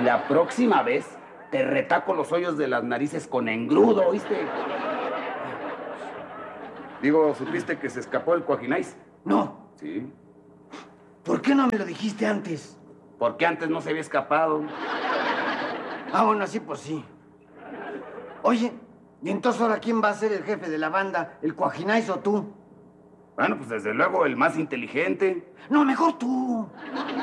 la próxima vez te retaco los hoyos de las narices con engrudo, ¿oíste? Digo, ¿supiste que se escapó el Cuajinais? No. Sí. ¿Por qué no me lo dijiste antes? Porque antes no se había escapado. Ah, bueno, así pues sí. Oye, ¿y entonces ahora quién va a ser el jefe de la banda? ¿El Cuajinais o tú? Bueno, pues desde luego el más inteligente. No, mejor tú.